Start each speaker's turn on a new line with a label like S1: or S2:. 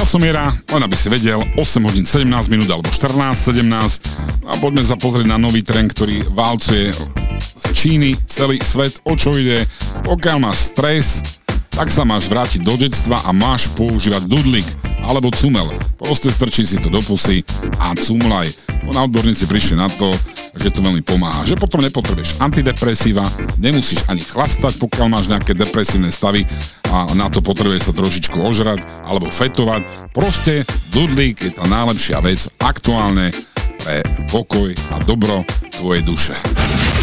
S1: časomiera, len aby si vedel, 8 hodín 17 minút alebo 14:17 a poďme sa pozrieť na nový trend, ktorý válcuje z Číny celý svet. O čo ide? Pokiaľ máš stres, tak sa máš vrátiť do detstva a máš používať dudlík alebo cumel. Proste strčí si to do pusy a cumlaj. Odborníci prišli na to, že to veľmi pomáha. Že potom nepotrebuješ antidepresíva, nemusíš ani chlastať, pokiaľ máš nejaké depresívne stavy a na to potrebuješ sa trošičku ožrať alebo fetovať. Proste dudlík je tá najlepšia vec aktuálne pre pokoj a dobro tvojej duše.